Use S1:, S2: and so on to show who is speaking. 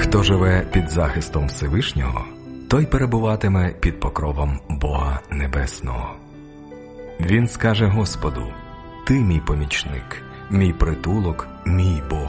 S1: Хто живе під захистом Всевишнього, той перебуватиме під покровом Бога Небесного. Він скаже Господу: «Ти мій помічник, мій притулок, мій Бог».